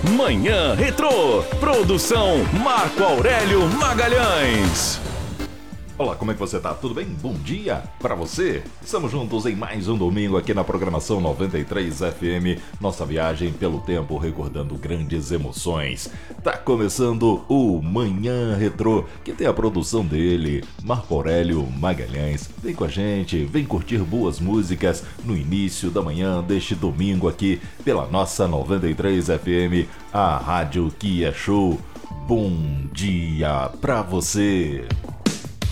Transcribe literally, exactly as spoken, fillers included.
Manhã Retrô. Produção Marco Aurélio Magalhães. Olá, como é que você tá? Tudo bem? Bom dia pra você! Estamos juntos em mais um domingo aqui na programação noventa e três F M, nossa viagem pelo tempo recordando grandes emoções. Tá começando o Manhã Retrô, que tem a produção dele, Marco Aurélio Magalhães. Vem com a gente, vem curtir boas músicas no início da manhã deste domingo aqui pela nossa noventa e três F M, a rádio que é show. Bom dia pra você!